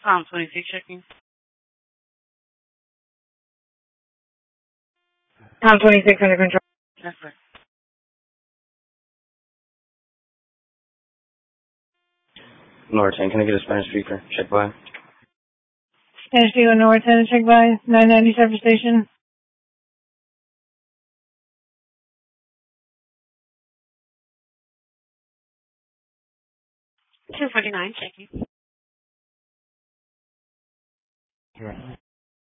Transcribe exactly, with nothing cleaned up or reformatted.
Tom twenty-six checking. Tom twenty-six under control. That's right. Lower ten, can I get a Spanish speaker? Check by. Spanish speaker, North ten, check by. nine ninety Surface Station. two forty-nine checking. Right.